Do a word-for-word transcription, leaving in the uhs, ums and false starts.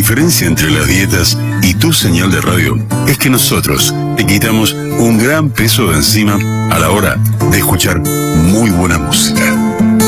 diferencia entre las dietas y tu señal de radio es que nosotros te quitamos un gran peso de encima a la hora de escuchar muy buena música.